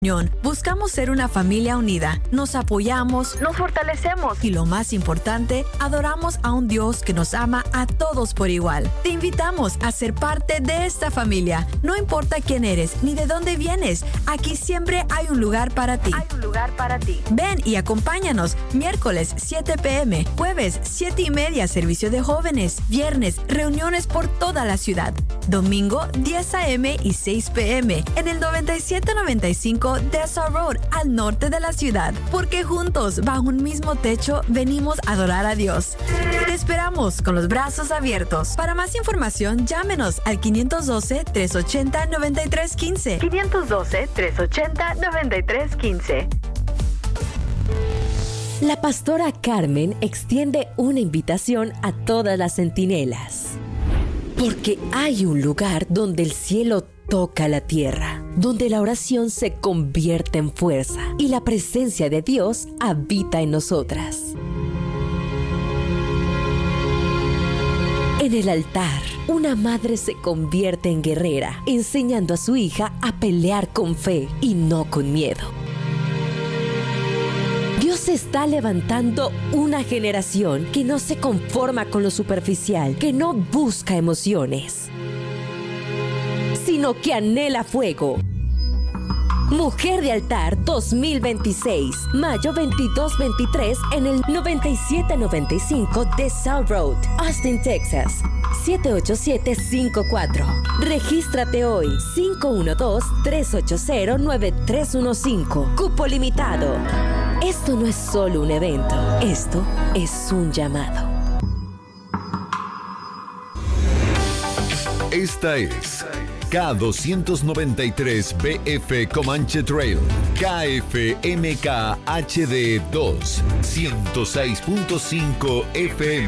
Buscamos ser una familia unida. Nos apoyamos, nos fortalecemos y lo más importante, adoramos a un Dios que nos ama a todos por igual. Te invitamos a ser parte de esta familia. No importa quién eres ni de dónde vienes, aquí siempre hay un lugar para ti. Hay un lugar para ti. Ven y acompáñanos. Miércoles 7 p.m., jueves 7:30 servicio de jóvenes, viernes reuniones por toda la ciudad, domingo 10 a.m. y 6 p.m. en el 9795 Dessa Road, al norte de la ciudad, porque juntos, bajo un mismo techo, venimos a adorar a Dios. Te esperamos con los brazos abiertos. Para más información, llámenos al 512-380-9315. 512-380-9315. La pastora Carmen extiende una invitación a todas las centinelas. Porque hay un lugar donde el cielo toca la tierra, donde la oración se convierte en fuerza y la presencia de Dios habita en nosotras. En el altar, una madre se convierte en guerrera, enseñando a su hija a pelear con fe y no con miedo. Dios está levantando una generación que no se conforma con lo superficial, que no busca emociones, sino que anhela fuego. Mujer de Altar 2026, mayo 22-23 en el 9795 de South Road, Austin, Texas, 78754. Regístrate hoy, 512-380-9315. Cupo limitado. Esto no es solo un evento, esto es un llamado. Esta es K293BF Comanche Trail, KFMK HD2, 106.5 FM.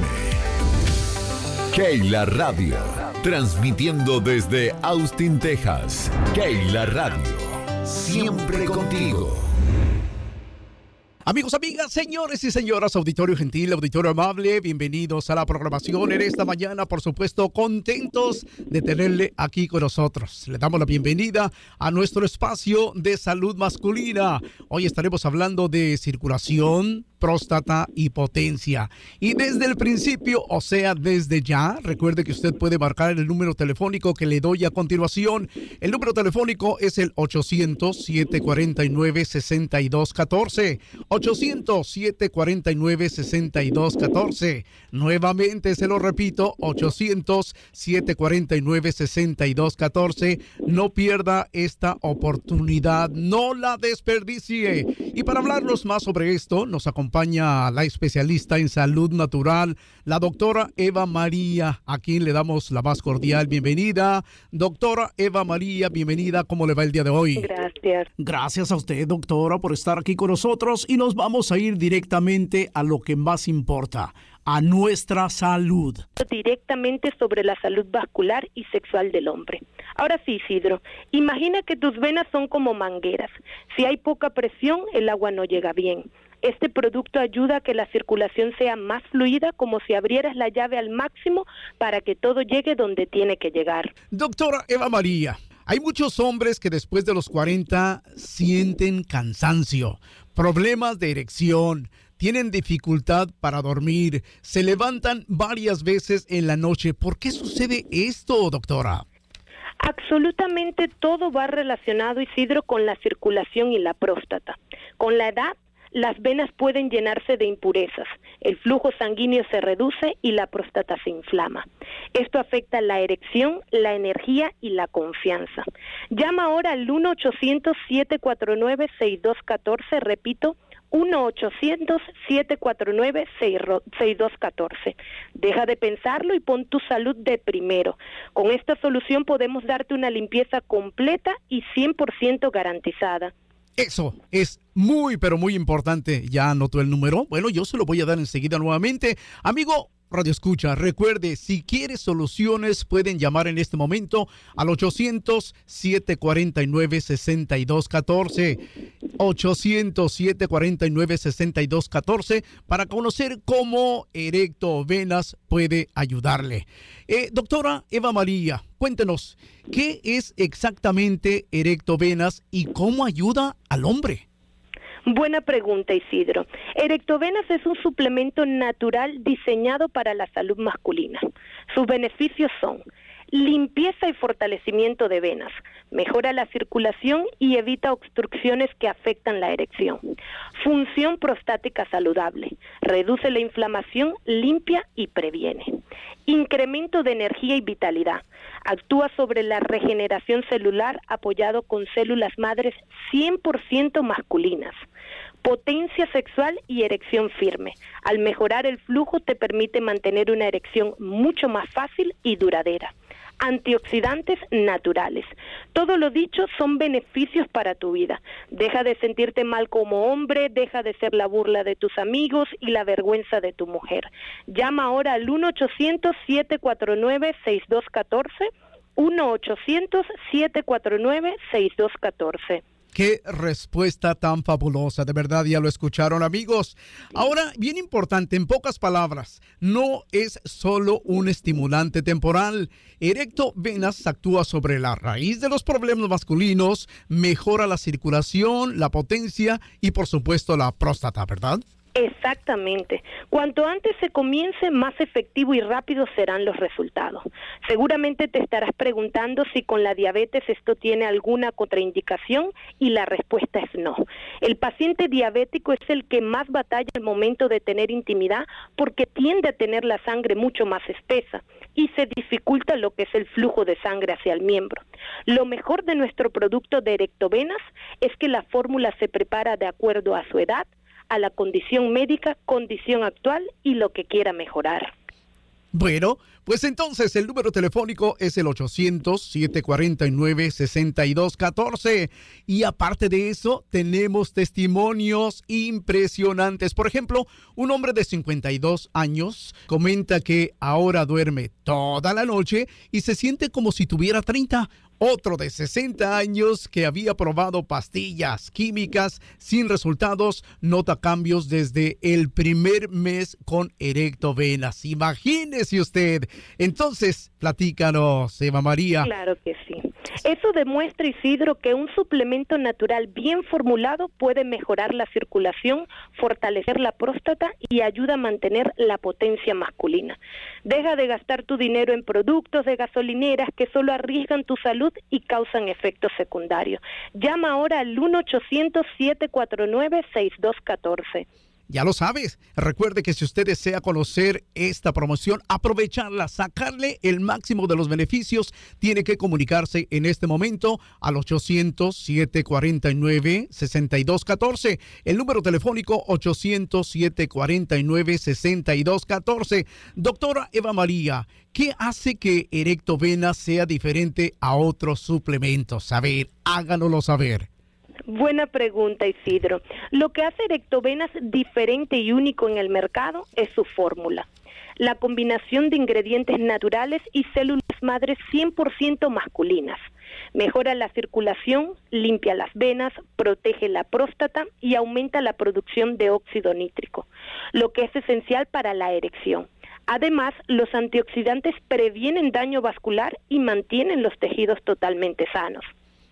Keila Radio, transmitiendo desde Austin, Texas. Keila Radio, siempre contigo. Amigos, amigas, señores y señoras, auditorio gentil, auditorio amable, bienvenidos a la programación en esta mañana, por supuesto, contentos de tenerle aquí con nosotros. Le damos la bienvenida a nuestro espacio de salud masculina. Hoy estaremos hablando de circulación, próstata y potencia. Y desde el principio, o sea, desde ya, recuerde que usted puede marcar el número telefónico que le doy a continuación. El número telefónico es el 800-749-6214. 800-749-6214. Nuevamente se lo repito, 800-749-6214. No pierda esta oportunidad, no la desperdicie. Y para hablarnos más sobre esto, nos acompaña la especialista en salud natural, la doctora Eva María, a quien le damos la más cordial bienvenida. Doctora Eva María, bienvenida. ¿Cómo le va el día de hoy? Gracias. Gracias a usted, doctora, por estar aquí con nosotros, y nos vamos a ir directamente a lo que más importa, a nuestra salud. Directamente sobre la salud vascular y sexual del hombre. Ahora sí, Isidro, imagina que tus venas son como mangueras. Si hay poca presión, el agua no llega bien. Este producto ayuda a que la circulación sea más fluida, como si abrieras la llave al máximo para que todo llegue donde tiene que llegar. Doctora Eva María, hay muchos hombres que después de los 40 sienten cansancio, problemas de erección, tienen dificultad para dormir, se levantan varias veces en la noche. ¿Por qué sucede esto, doctora? Absolutamente todo va relacionado, Isidro, con la circulación y la próstata. Con la edad, las venas pueden llenarse de impurezas, el flujo sanguíneo se reduce y la próstata se inflama. Esto afecta la erección, la energía y la confianza. Llama ahora al 1-800-749-6214, repito, 1-800-749-6214. Deja de pensarlo y pon tu salud de primero. Con esta solución podemos darte una limpieza completa y 100% garantizada. Eso es muy, pero muy importante. ¿Ya anotó el número? Bueno, yo se lo voy a dar enseguida nuevamente. Amigo Radio Escucha, recuerde, si quiere soluciones, pueden llamar en este momento al 800-749-6214. 800-749-6214 para conocer cómo Erecto Venas puede ayudarle. Doctora Eva María, cuéntenos, ¿qué es exactamente Erecto Venas y cómo ayuda al hombre? Buena pregunta, Isidro. Erectovenas es un suplemento natural diseñado para la salud masculina. Sus beneficios son limpieza y fortalecimiento de venas, mejora la circulación y evita obstrucciones que afectan la erección. Función prostática saludable, reduce la inflamación, limpia y previene. Incremento de energía y vitalidad, actúa sobre la regeneración celular apoyado con células madres 100% masculinas. Potencia sexual y erección firme. Al mejorar el flujo te permite mantener una erección mucho más fácil y duradera. Antioxidantes naturales. Todo lo dicho son beneficios para tu vida. Deja de sentirte mal como hombre, deja de ser la burla de tus amigos y la vergüenza de tu mujer. Llama ahora al 1-800-749-6214, 1-800-749-6214. Qué respuesta tan fabulosa, de verdad, ya lo escucharon, amigos. Ahora, bien importante, en pocas palabras, no es solo un estimulante temporal. Erectovenas actúa sobre la raíz de los problemas masculinos, mejora la circulación, la potencia y, por supuesto, la próstata, ¿verdad? Exactamente. Cuanto antes se comience, más efectivo y rápido serán los resultados. Seguramente te estarás preguntando si con la diabetes esto tiene alguna contraindicación y la respuesta es no. El paciente diabético es el que más batalla al momento de tener intimidad porque tiende a tener la sangre mucho más espesa y se dificulta lo que es el flujo de sangre hacia el miembro. Lo mejor de nuestro producto de Erectovenas es que la fórmula se prepara de acuerdo a su edad, a la condición médica, condición actual y lo que quiera mejorar. Bueno, pues entonces el número telefónico es el 800-749-6214 y aparte de eso tenemos testimonios impresionantes. Por ejemplo, un hombre de 52 años comenta que ahora duerme toda la noche y se siente como si tuviera 30. Otro de 60 años que había probado pastillas químicas sin resultados, nota cambios desde el primer mes con Erectovenas. Imagínese usted. Entonces, platícanos, Eva María. Claro que sí. Eso demuestra, Isidro, que un suplemento natural bien formulado puede mejorar la circulación, fortalecer la próstata y ayuda a mantener la potencia masculina. Deja de gastar tu dinero en productos de gasolineras que solo arriesgan tu salud y causan efectos secundarios. Llama ahora al 1-800-749-6214. Ya lo sabes. Recuerde que si usted desea conocer esta promoción, aprovecharla, sacarle el máximo de los beneficios, tiene que comunicarse en este momento al 800-749-6214. El número telefónico 800-749-6214. Doctora Eva María, ¿qué hace que Erectovenas sea diferente a otros suplementos? A ver, háganoslo saber. Buena pregunta, Isidro. Lo que hace Erectovenas diferente y único en el mercado es su fórmula. La combinación de ingredientes naturales y células madres 100% masculinas. Mejora la circulación, limpia las venas, protege la próstata y aumenta la producción de óxido nítrico, lo que es esencial para la erección. Además, los antioxidantes previenen daño vascular y mantienen los tejidos totalmente sanos.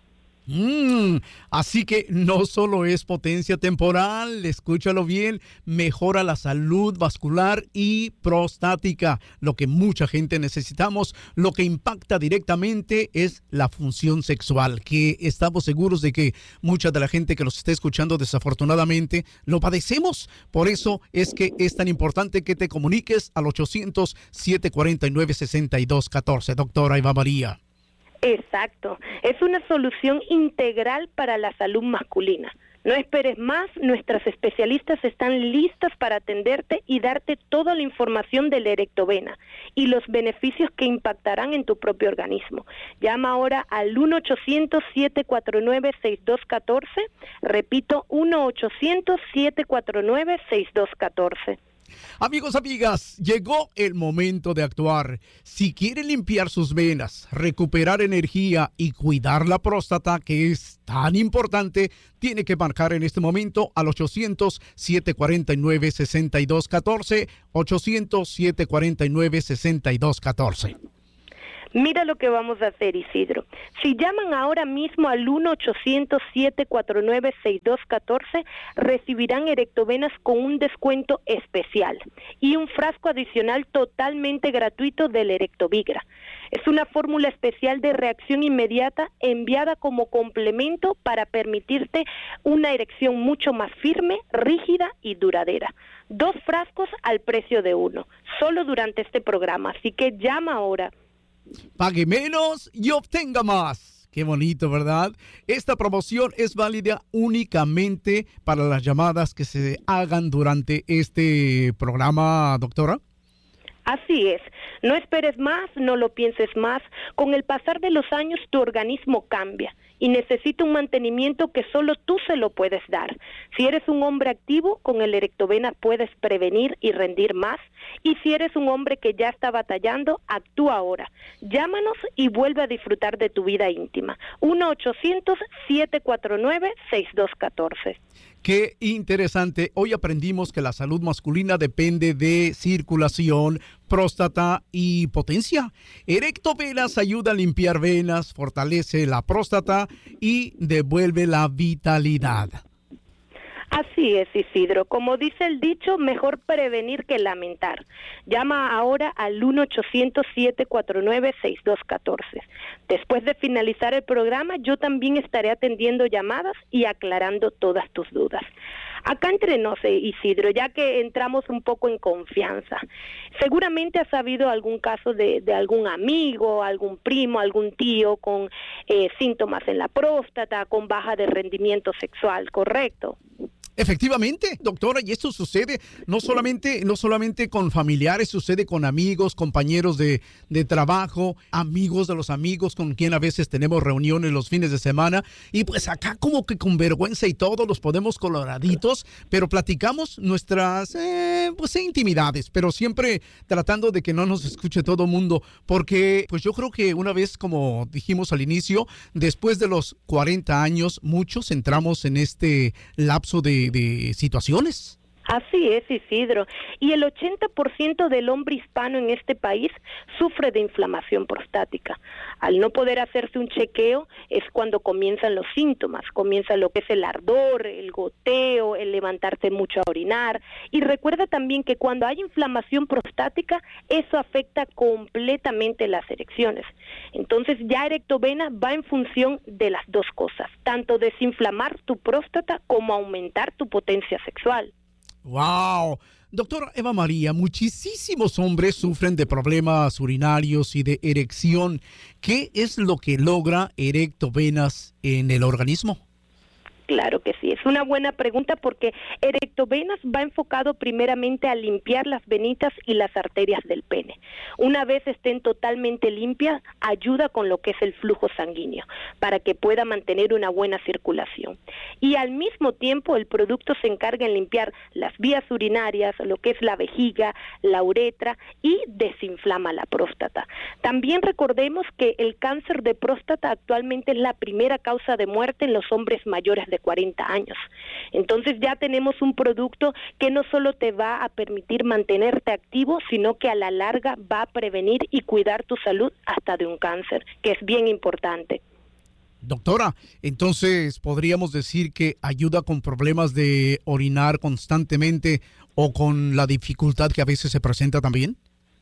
Así que no solo es potencia temporal, escúchalo bien, mejora la salud vascular y prostática, lo que mucha gente necesitamos. Lo que impacta directamente es la función sexual, que estamos seguros de que mucha de la gente que nos está escuchando desafortunadamente lo padecemos. Por eso es que es tan importante que te comuniques al 800-749-6214. Doctora Eva María. Exacto, es una solución integral para la salud masculina. No esperes más, nuestras especialistas están listas para atenderte y darte toda la información de la Erectovena y los beneficios que impactarán en tu propio organismo. Llama ahora al 1-800-749-6214, repito, 1-800-749-6214. Amigos, amigas, llegó el momento de actuar. Si quiere limpiar sus venas, recuperar energía y cuidar la próstata, que es tan importante, tiene que marcar en este momento al 800-749-6214, 800-749-6214. Mira lo que vamos a hacer, Isidro. Si llaman ahora mismo al 1-800-749-6214, recibirán Erectovenas con un descuento especial y un frasco adicional totalmente gratuito del Erectovigra. Es una fórmula especial de reacción inmediata enviada como complemento para permitirte una erección mucho más firme, rígida y duradera. 2 frascos al precio de 1, solo durante este programa, así que llama ahora. Pague menos y obtenga más. Qué bonito, ¿verdad? Esta promoción es válida únicamente para las llamadas que se hagan durante este programa, doctora. Así es, no esperes más, no lo pienses más. Con el pasar de los años tu organismo cambia y necesita un mantenimiento que solo tú se lo puedes dar. Si eres un hombre activo, con el Erectovena puedes prevenir y rendir más. Y si eres un hombre que ya está batallando, actúa ahora. Llámanos y vuelve a disfrutar de tu vida íntima. 1-800-749-6214. Qué interesante. Hoy aprendimos que la salud masculina depende de circulación, próstata y potencia. Erectovenas ayuda a limpiar venas, fortalece la próstata y devuelve la vitalidad. Así es, Isidro. Como dice el dicho, mejor prevenir que lamentar. Llama ahora al 1-800-749-6214. Después de finalizar el programa, yo también estaré atendiendo llamadas y aclarando todas tus dudas. Acá entre nos, Isidro, ya que entramos un poco en confianza, seguramente has sabido algún caso de algún amigo, algún primo, algún tío con síntomas en la próstata, con baja de rendimiento sexual, ¿correcto? Efectivamente, doctora, y esto sucede no solamente con familiares, sucede con amigos, compañeros de trabajo, amigos de los amigos con quien a veces tenemos reuniones los fines de semana, y pues acá como que con vergüenza y todo nos ponemos coloraditos, pero platicamos nuestras intimidades, pero siempre tratando de que no nos escuche todo el mundo, porque pues yo creo que una vez, como dijimos al inicio, después de los 40 años, muchos entramos en este lapso de situaciones. Así es, Isidro. Y el 80% del hombre hispano en este país sufre de inflamación prostática. Al no poder hacerse un chequeo es cuando comienzan los síntomas. Comienza lo que es el ardor, el goteo, el levantarse mucho a orinar. Y recuerda también que cuando hay inflamación prostática, eso afecta completamente las erecciones. Entonces ya Erectovena va en función de las dos cosas, tanto desinflamar tu próstata como aumentar tu potencia sexual. ¡Wow! Doctora Eva María, muchísimos hombres sufren de problemas urinarios y de erección. ¿Qué es lo que logra Erectovenas en el organismo? Claro que sí, es una buena pregunta porque Erectovenas va enfocado primeramente a limpiar las venitas y las arterias del pene. Una vez estén totalmente limpias, ayuda con lo que es el flujo sanguíneo para que pueda mantener una buena circulación. Y al mismo tiempo el producto se encarga en limpiar las vías urinarias, lo que es la vejiga, la uretra y desinflama la próstata. También recordemos que el cáncer de próstata actualmente es la primera causa de muerte en los hombres mayores de 40 años. Entonces ya tenemos un producto que no solo te va a permitir mantenerte activo, sino que a la larga va a prevenir y cuidar tu salud hasta de un cáncer, que es bien importante. Doctora, entonces podríamos decir que ayuda con problemas de orinar constantemente o con la dificultad que a veces se presenta también.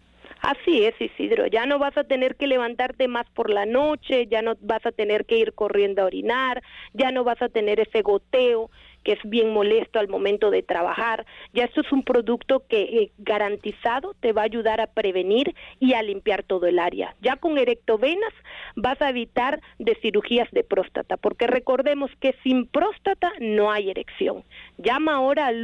Así es, Isidro, ya no vas a tener que levantarte más por la noche, ya no vas a tener que ir corriendo a orinar, ya no vas a tener ese goteo que es bien molesto al momento de trabajar. Ya esto es un producto que garantizado te va a ayudar a prevenir y a limpiar todo el área. Ya con Erectovenas vas a evitar de cirugías de próstata, porque recordemos que sin próstata no hay erección. Llama ahora al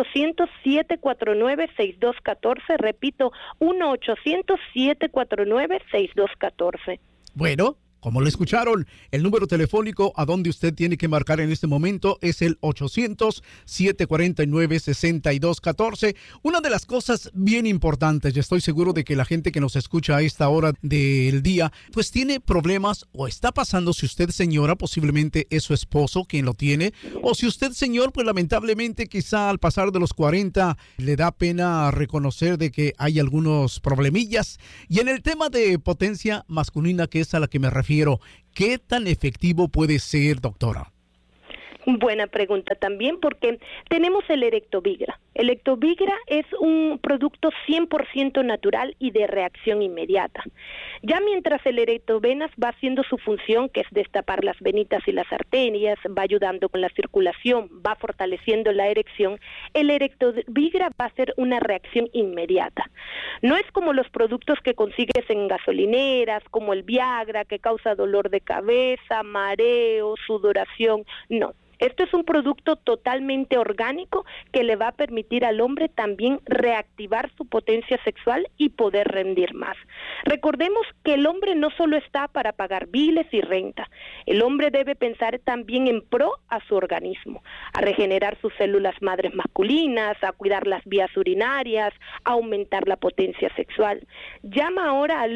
1-800-749-6214, repito, 1-800-749-6214. Bueno, Como lo escucharon, el número telefónico a donde usted tiene que marcar en este momento es el 800-749-6214. Una de las cosas bien importantes, y estoy seguro de que la gente que nos escucha a esta hora del día, pues tiene problemas o está pasando, si usted señora, posiblemente es su esposo quien lo tiene, o si usted señor, pues lamentablemente quizá al pasar de los 40 le da pena reconocer de que hay algunos problemillas. Y en el tema de potencia masculina, que es a la que me refiero, ¿qué tan efectivo puede ser, doctora? Buena pregunta también, porque tenemos el Erectovigra. El Erectovigra es un producto 100% natural y de reacción inmediata. Ya mientras el Erectovenas va haciendo su función, que es destapar las venitas y las arterias, va ayudando con la circulación, va fortaleciendo la erección, el Erectovigra va a hacer una reacción inmediata. No es como los productos que consigues en gasolineras, como el Viagra, que causa dolor de cabeza, mareo, sudoración, no. Esto es un producto totalmente orgánico que le va a permitir al hombre también reactivar su potencia sexual y poder rendir más. Recordemos que el hombre no solo está para pagar biles y renta, el hombre debe pensar también en pro a su organismo, a regenerar sus células madres masculinas, a cuidar las vías urinarias, a aumentar la potencia sexual. Llama ahora al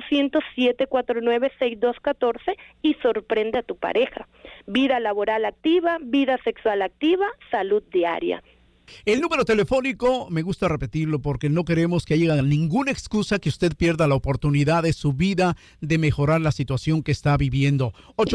1-800-749-6214 y sorprende a tu pareja. Vida laboral activa, vida sexual activa, salud diaria. El número telefónico, me gusta repetirlo porque no queremos que haya ninguna excusa que usted pierda la oportunidad de su vida de mejorar la situación que está viviendo.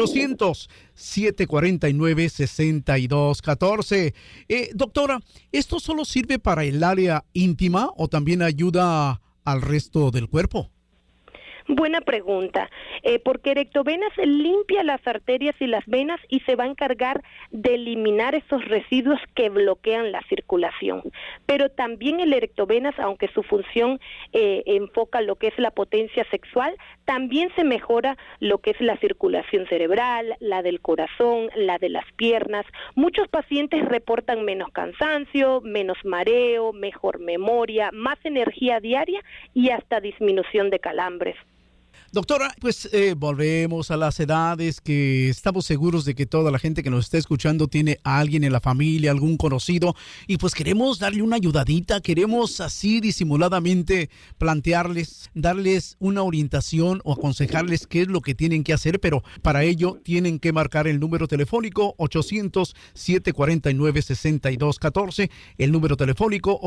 800-749-6214. Doctora, ¿esto solo sirve para el área íntima o también ayuda al resto del cuerpo? Buena pregunta, porque Erectovenas limpia las arterias y las venas y se va a encargar de eliminar esos residuos que bloquean la circulación. Pero también el Erectovenas, aunque su función enfoca lo que es la potencia sexual, también se mejora lo que es la circulación cerebral, la del corazón, la de las piernas. Muchos pacientes reportan menos cansancio, menos mareo, mejor memoria, más energía diaria y hasta disminución de calambres. Doctora, pues volvemos a las edades que estamos seguros de que toda la gente que nos está escuchando tiene a alguien en la familia, algún conocido, y pues queremos darle una ayudadita, queremos así disimuladamente plantearles, darles una orientación o aconsejarles qué es lo que tienen que hacer, pero para ello tienen que marcar el número telefónico 800-749-6214, el número telefónico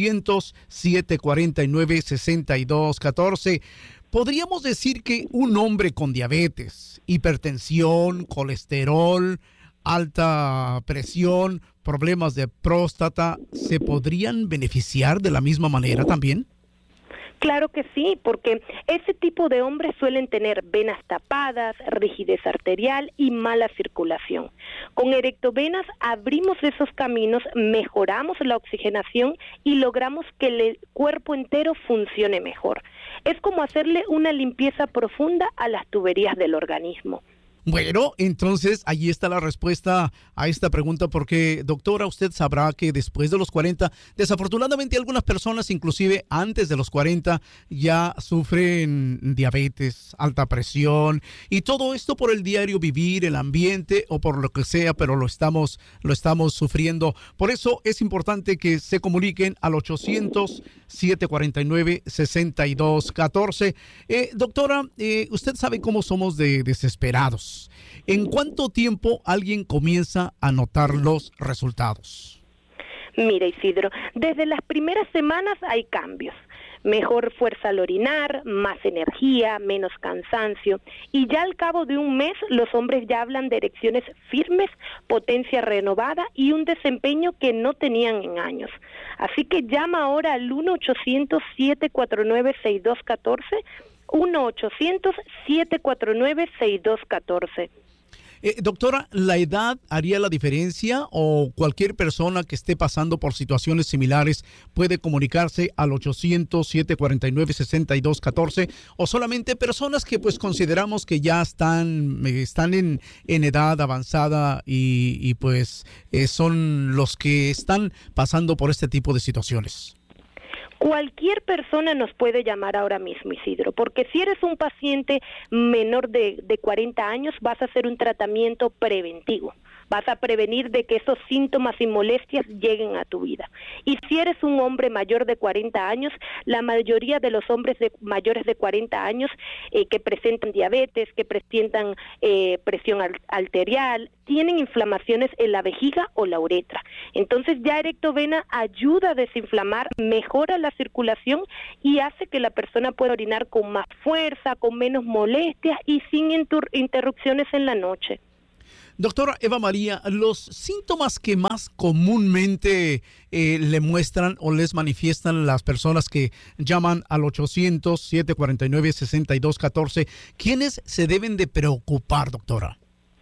800-749-6214. Podríamos decir que un hombre con diabetes, hipertensión, colesterol, alta presión, problemas de próstata, ¿se podrían beneficiar de la misma manera también? Claro que sí, porque ese tipo de hombres suelen tener venas tapadas, rigidez arterial y mala circulación. Con Erectovenas abrimos esos caminos, mejoramos la oxigenación y logramos que el cuerpo entero funcione mejor. Es como hacerle una limpieza profunda a las tuberías del organismo. Bueno, entonces allí está la respuesta a esta pregunta, porque doctora, usted sabrá que después de los 40, desafortunadamente algunas personas, inclusive antes de los 40, ya sufren diabetes, alta presión y todo esto por el diario vivir, el ambiente o por lo que sea, pero lo estamos sufriendo. Por eso es importante que se comuniquen al 800-749-6214. Doctora, usted sabe cómo somos de desesperados. ¿En cuánto tiempo alguien comienza a notar los resultados? Mira, Isidro, desde las primeras semanas hay cambios. Mejor fuerza al orinar, más energía, menos cansancio. Y ya al cabo de un mes, los hombres ya hablan de erecciones firmes, potencia renovada y un desempeño que no tenían en años. Así que llama ahora al 1-800-749-6214, 1-800-749-6214. Doctora, ¿la edad haría la diferencia o cualquier persona que esté pasando por situaciones similares puede comunicarse al 800-749-6214 o solamente personas que pues consideramos que ya están en edad avanzada y pues son los que están pasando por este tipo de situaciones? Cualquier persona nos puede llamar ahora mismo, Isidro, porque si eres un paciente menor de 40 años, vas a hacer un tratamiento preventivo. Vas a prevenir de que esos síntomas y molestias lleguen a tu vida. Y si eres un hombre mayor de 40 años, la mayoría de los hombres mayores de 40 años que presentan diabetes, que presentan presión arterial, tienen inflamaciones en la vejiga o la uretra. Entonces ya Erectovena ayuda a desinflamar, mejora la circulación y hace que la persona pueda orinar con más fuerza, con menos molestias y sin interrupciones en la noche. Doctora Eva María, los síntomas que más comúnmente le muestran o les manifiestan las personas que llaman al 800-749-6214, ¿quiénes se deben de preocupar, doctora?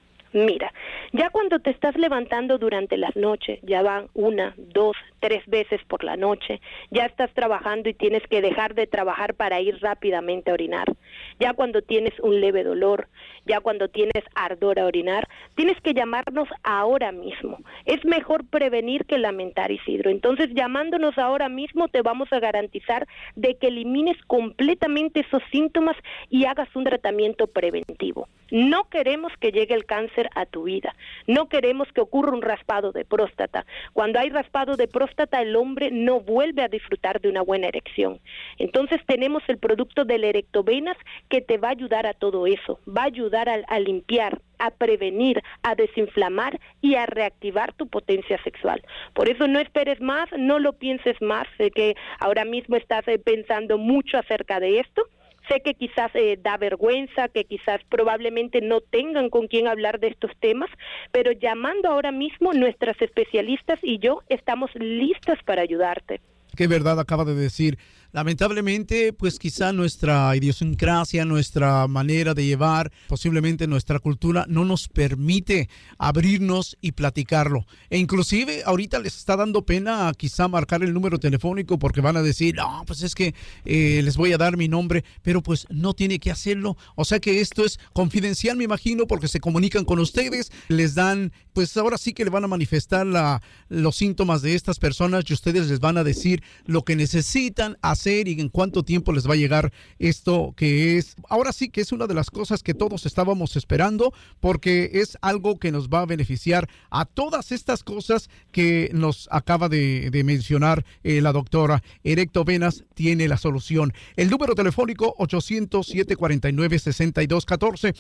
Mira, ya cuando te estás levantando durante las noches, ya van 1, 2, 3 veces por la noche, ya estás trabajando y tienes que dejar de trabajar para ir rápidamente a orinar, ya cuando tienes un leve dolor, ya cuando tienes ardor a orinar, tienes que llamarnos ahora mismo. Es mejor prevenir que lamentar, Isidro. Entonces, llamándonos ahora mismo te vamos a garantizar de que elimines completamente esos síntomas y hagas un tratamiento preventivo. No queremos que llegue el cáncer a tu vida. No queremos que ocurra un raspado de próstata. Cuando hay raspado de próstata, el hombre no vuelve a disfrutar de una buena erección. Entonces tenemos el producto del Erectovenas que te va a ayudar a todo eso. Va a ayudar a limpiar, a prevenir, a desinflamar y a reactivar tu potencia sexual. Por eso no esperes más, no lo pienses más. Sé que ahora mismo estás pensando mucho acerca de esto. Sé que quizás da vergüenza, que quizás probablemente no tengan con quién hablar de estos temas, pero llamando ahora mismo, nuestras especialistas y yo estamos listas para ayudarte. Qué verdad acaba de decir. Lamentablemente, pues quizá nuestra idiosincrasia, nuestra manera de llevar, posiblemente nuestra cultura no nos permite abrirnos y platicarlo. E inclusive ahorita les está dando pena quizá marcar el número telefónico porque van a decir, no, pues es que les voy a dar mi nombre, pero pues no tiene que hacerlo. O sea que esto es confidencial, me imagino, porque se comunican con ustedes, les dan, pues ahora sí que le van a manifestar los síntomas de estas personas y ustedes les van a decir lo que necesitan hacer y en cuánto tiempo les va a llegar esto que es, ahora sí que es una de las cosas que todos estábamos esperando porque es algo que nos va a beneficiar a todas estas cosas que nos acaba de mencionar la doctora. Erectovenas tiene la solución. El número telefónico 800-749-6214,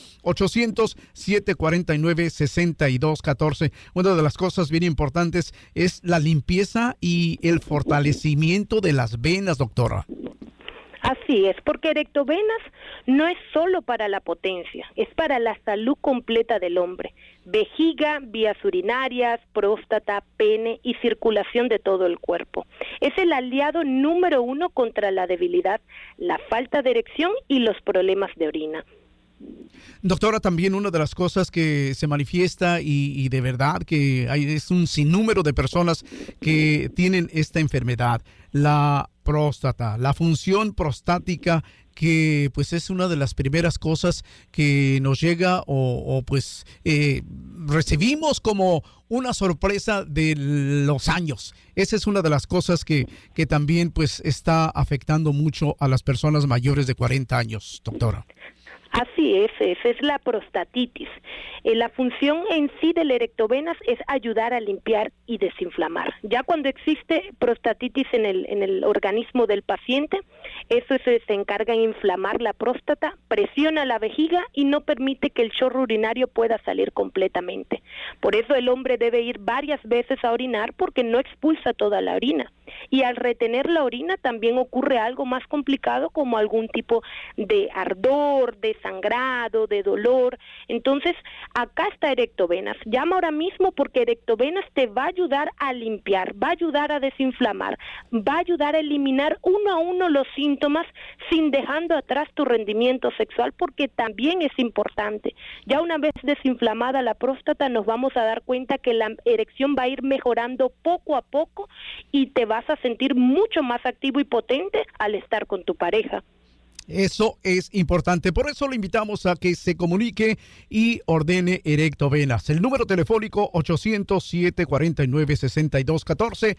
800-749-6214. Una de las cosas bien importantes es la limpieza y el fortalecimiento de las venas, doctora. Así es, porque Erectovenas no es solo para la potencia, es para la salud completa del hombre. Vejiga, vías urinarias, próstata, pene y circulación de todo el cuerpo. Es el aliado número 1 contra la debilidad, la falta de erección y los problemas de orina. Doctora, también una de las cosas que se manifiesta y de verdad que es un sinnúmero de personas que tienen esta enfermedad, la próstata, la función prostática, que pues es una de las primeras cosas que nos llega o recibimos como una sorpresa de los años. Esa es una de las cosas que también pues está afectando mucho a las personas mayores de 40 años, doctora. Así es, esa es la prostatitis. La función en sí del Erectovenas es ayudar a limpiar y desinflamar. Ya cuando existe prostatitis en el organismo del paciente, eso se encarga en inflamar la próstata, presiona la vejiga y no permite que el chorro urinario pueda salir completamente. Por eso el hombre debe ir varias veces a orinar porque no expulsa toda la orina. Y al retener la orina también ocurre algo más complicado como algún tipo de ardor, de sangrado, de dolor. Entonces, acá está Erectovenas. Llama ahora mismo porque Erectovenas te va a ayudar a limpiar, va a ayudar a desinflamar, va a ayudar a eliminar uno a uno los síntomas sin dejando atrás tu rendimiento sexual porque también es importante. Ya una vez desinflamada la próstata nos vamos a dar cuenta que la erección va a ir mejorando poco a poco y te vas a sentir mucho más activo y potente al estar con tu pareja. Eso es importante. Por eso le invitamos a que se comunique y ordene Erectovenas. El número telefónico 800-749-6214.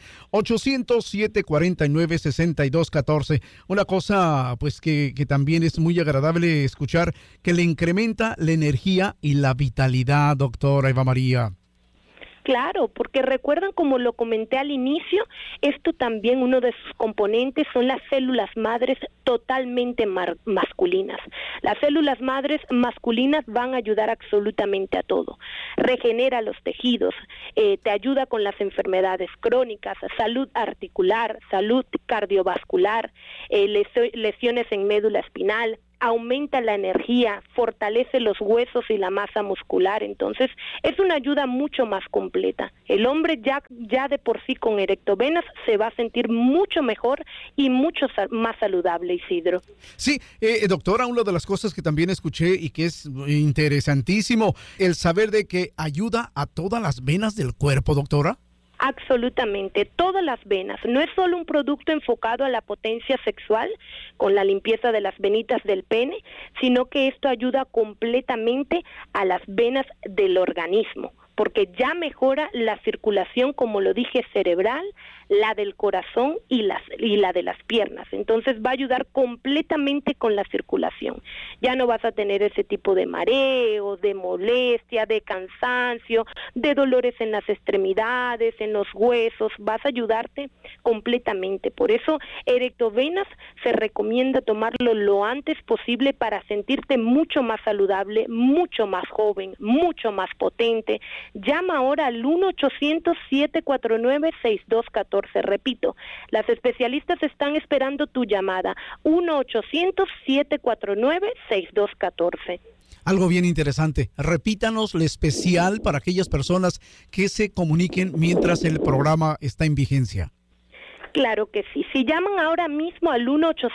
800-749-6214. Una cosa pues que también es muy agradable escuchar, que le incrementa la energía y la vitalidad, doctora Eva María. Claro, porque recuerdan, como lo comenté al inicio, esto también, uno de sus componentes son las células madres totalmente masculinas. Las células madres masculinas van a ayudar absolutamente a todo. Regenera los tejidos, te ayuda con las enfermedades crónicas, salud articular, salud cardiovascular, lesiones en médula espinal, aumenta la energía, fortalece los huesos y la masa muscular. Entonces es una ayuda mucho más completa. El hombre ya de por sí con Erectovenas se va a sentir mucho mejor y mucho más saludable, Isidro. Sí, doctora, una de las cosas que también escuché y que es interesantísimo, el saber de que ayuda a todas las venas del cuerpo, doctora. Absolutamente, todas las venas. No es solo un producto enfocado a la potencia sexual con la limpieza de las venitas del pene, sino que esto ayuda completamente a las venas del organismo, porque ya mejora la circulación, como lo dije, cerebral, la del corazón y la de las piernas. Entonces va a ayudar completamente con la circulación. Ya no vas a tener ese tipo de mareo, de molestia, de cansancio, de dolores en las extremidades, en los huesos. Vas a ayudarte completamente. Por eso Erectovenas se recomienda tomarlo lo antes posible para sentirte mucho más saludable, mucho más joven, mucho más potente. Llama ahora al 1-800-749-6214. Repito, las especialistas están esperando tu llamada. 1-800-749-6214. Algo bien interesante. Repítanos lo especial para aquellas personas que se comuniquen mientras el programa está en vigencia. Claro que sí. Si llaman ahora mismo al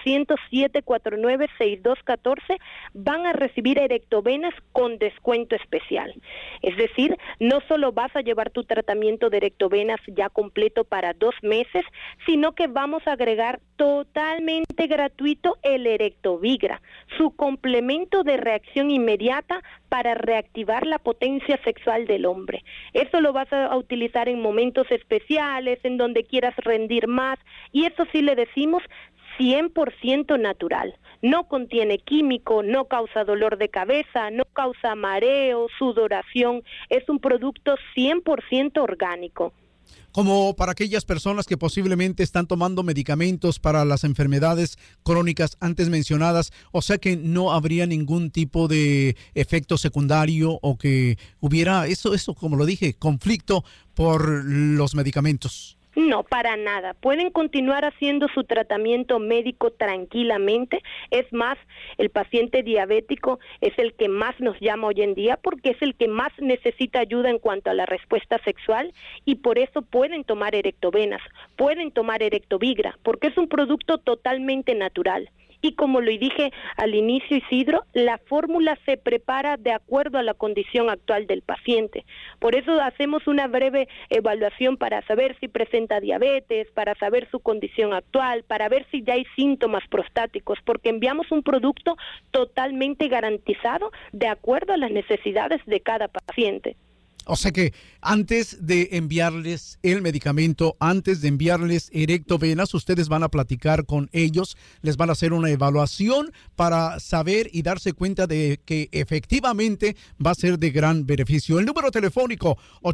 1-800-749-6214, van a recibir Erectovenas con descuento especial. Es decir, no solo vas a llevar tu tratamiento de Erectovenas ya completo para 2 meses, sino que vamos a agregar totalmente gratuito el Erectovigra, su complemento de reacción inmediata para reactivar la potencia sexual del hombre. Eso lo vas a utilizar en momentos especiales, en donde quieras rendir más, y eso sí le decimos 100% natural. No contiene químico, no causa dolor de cabeza, no causa mareo, sudoración. Es un producto 100% orgánico. Como para aquellas personas que posiblemente están tomando medicamentos para las enfermedades crónicas antes mencionadas, o sea que no habría ningún tipo de efecto secundario o que hubiera eso como lo dije, conflicto por los medicamentos. No, para nada. Pueden continuar haciendo su tratamiento médico tranquilamente. Es más, el paciente diabético es el que más nos llama hoy en día porque es el que más necesita ayuda en cuanto a la respuesta sexual, y por eso pueden tomar Erectovenas, pueden tomar Erectovigra, porque es un producto totalmente natural. Y como lo dije al inicio, Isidro, la fórmula se prepara de acuerdo a la condición actual del paciente. Por eso hacemos una breve evaluación para saber si presenta diabetes, para saber su condición actual, para ver si ya hay síntomas prostáticos, porque enviamos un producto totalmente garantizado de acuerdo a las necesidades de cada paciente. O sea que antes de enviarles el medicamento, antes de enviarles Erectovenas, ustedes van a platicar con ellos, les van a hacer una evaluación para saber y darse cuenta de que efectivamente va a ser de gran beneficio. El número telefónico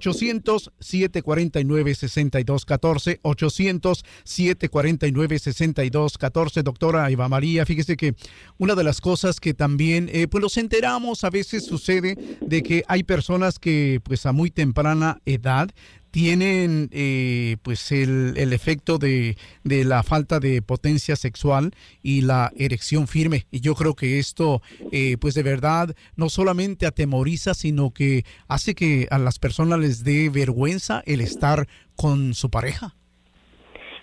800-749-6214, 800-749-6214. Doctora Eva María, fíjese que una de las cosas que también pues nos enteramos, a veces sucede de que hay personas que pues a muy temprana edad tienen pues el efecto de la falta de potencia sexual y la erección firme. Y yo creo que esto pues de verdad no solamente atemoriza, sino que hace que a las personas les dé vergüenza el estar con su pareja.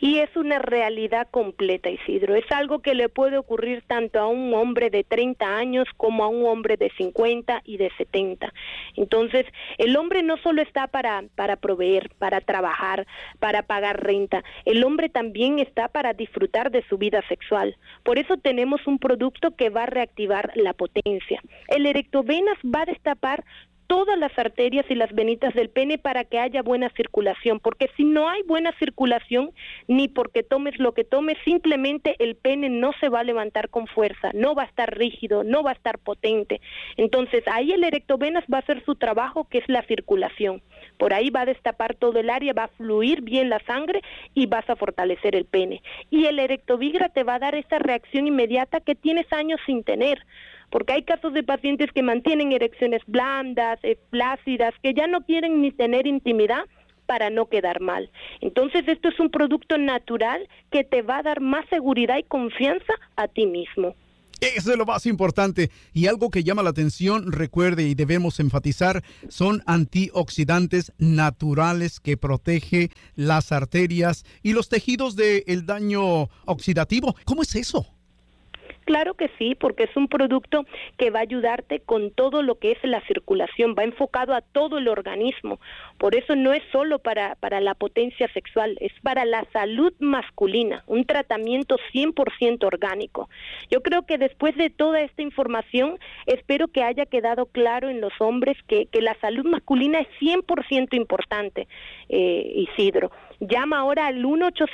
Y es una realidad completa, Isidro. Es algo que le puede ocurrir tanto a un hombre de 30 años como a un hombre de 50 y de 70. Entonces, el hombre no solo está para proveer, para trabajar, para pagar renta. El hombre también está para disfrutar de su vida sexual. Por eso tenemos un producto que va a reactivar la potencia. El Erectovenas va a destapar todas las arterias y las venitas del pene para que haya buena circulación, porque si no hay buena circulación, ni porque tomes lo que tomes, simplemente el pene no se va a levantar con fuerza, no va a estar rígido, no va a estar potente. Entonces ahí el Erectovenas va a hacer su trabajo, que es la circulación. Por ahí va a destapar todo el área, va a fluir bien la sangre y vas a fortalecer el pene. Y el Erectovigra te va a dar esa reacción inmediata que tienes años sin tener. Porque hay casos de pacientes que mantienen erecciones blandas, flácidas, que ya no quieren ni tener intimidad para no quedar mal. Entonces esto es un producto natural que te va a dar más seguridad y confianza a ti mismo. Eso es lo más importante. Y algo que llama la atención, recuerde y debemos enfatizar, son antioxidantes naturales que protege las arterias y los tejidos del daño oxidativo. ¿Cómo es eso? Claro que sí, porque es un producto que va a ayudarte con todo lo que es la circulación, va enfocado a todo el organismo. Por eso no es solo para la potencia sexual, es para la salud masculina, un tratamiento 100% orgánico. Yo creo que después de toda esta información, espero que haya quedado claro en los hombres que la salud masculina es 100% importante, Isidro. Llama ahora al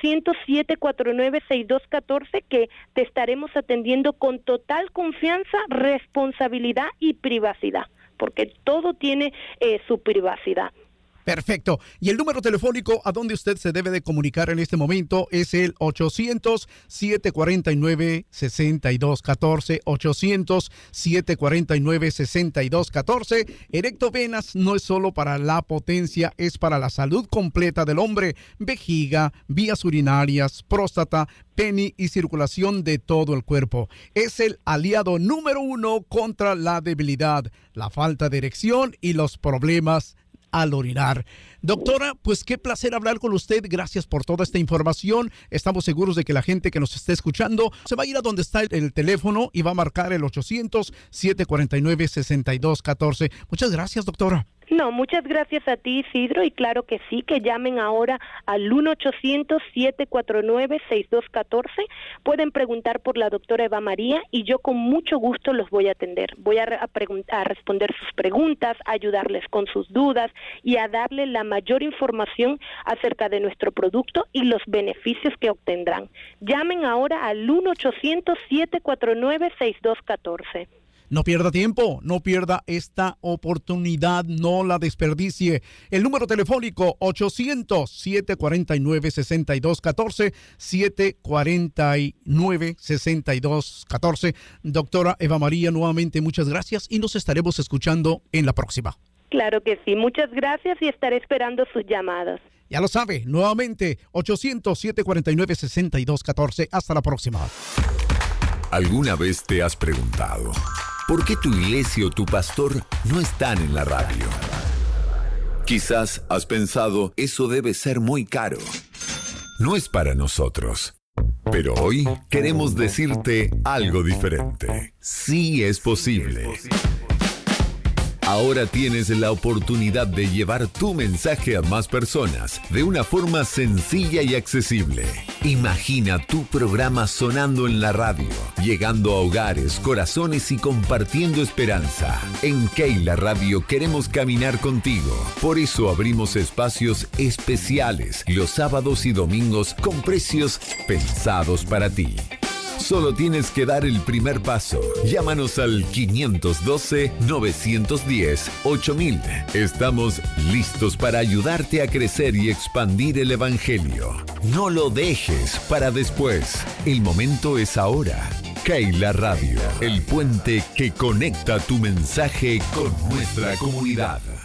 1-800-749-6214 que te estaremos atendiendo con total confianza, responsabilidad y privacidad, porque todo tiene su privacidad. Perfecto. Y el número telefónico a donde usted se debe de comunicar en este momento es el 800-749-6214, 800-749-6214. Erectovenas no es solo para la potencia, es para la salud completa del hombre, vejiga, vías urinarias, próstata, pene y circulación de todo el cuerpo. Es el aliado número 1 contra la debilidad, la falta de erección y los problemas al orinar. Doctora, pues qué placer hablar con usted. Gracias por toda esta información. Estamos seguros de que la gente que nos esté escuchando se va a ir a donde está el teléfono y va a marcar el 800-749-6214. Muchas gracias, doctora. No, muchas gracias a ti, Isidro, y claro que sí, que llamen ahora al 1-800-749-6214. Pueden preguntar por la doctora Eva María y yo con mucho gusto los voy a atender. Voy a responder sus preguntas, a ayudarles con sus dudas y a darle la mayor información acerca de nuestro producto y los beneficios que obtendrán. Llamen ahora al 1-800-749-6214. No pierda tiempo, no pierda esta oportunidad, no la desperdicie. El número telefónico 800-749-6214, 749-6214. Doctora Eva María, nuevamente muchas gracias y nos estaremos escuchando en la próxima. Claro que sí, muchas gracias y estaré esperando sus llamadas. Ya lo sabe, nuevamente 800-749-6214. Hasta la próxima. ¿Alguna vez te has preguntado por qué tu iglesia o tu pastor no están en la radio? Quizás has pensado, eso debe ser muy caro. No es para nosotros. Pero hoy queremos decirte algo diferente. Sí es posible. Ahora tienes la oportunidad de llevar tu mensaje a más personas de una forma sencilla y accesible. Imagina tu programa sonando en la radio, llegando a hogares, corazones y compartiendo esperanza. En Keila Radio queremos caminar contigo. Por eso abrimos espacios especiales los sábados y domingos con precios pensados para ti. Solo tienes que dar el primer paso. Llámanos al 512-910-8000. Estamos listos para ayudarte a crecer y expandir el Evangelio. No lo dejes para después. El momento es ahora. Keila Radio, el puente que conecta tu mensaje con nuestra comunidad.